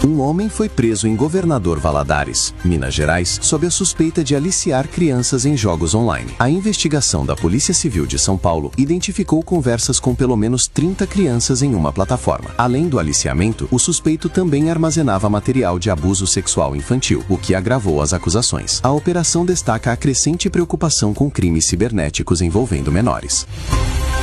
Um homem foi preso em Governador Valadares, Minas Gerais, sob a suspeita de aliciar crianças em jogos online. A investigação da Polícia Civil de São Paulo identificou conversas com pelo menos 30 crianças em uma plataforma. Além do aliciamento, o suspeito também armazenava material de abuso sexual infantil, o que agravou as acusações. A operação destaca a crescente preocupação com crimes cibernéticos envolvendo menores.